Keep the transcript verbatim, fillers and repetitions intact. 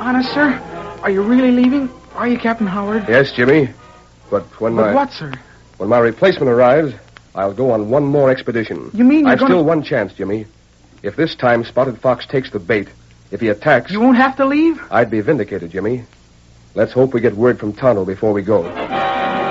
Honest, sir? Are you really leaving? Are you, Captain Howard? Yes, Jimmy. But when but my... what, sir? When my replacement arrives, I'll go on one more expedition. You mean you're I've gonna... still one chance, Jimmy. If this time Spotted Fox takes the bait, if he attacks... You won't have to leave? I'd be vindicated, Jimmy. Let's hope we get word from Tonto before we go.